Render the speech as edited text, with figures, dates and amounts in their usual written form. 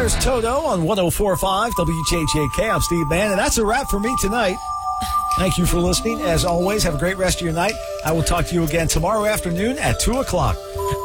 There's Toto on 104.5 WJJK. I'm Steve Mann, and that's a wrap for me tonight. Thank you for listening. As always, have a great rest of your night. I will talk to you again tomorrow afternoon at 2 o'clock.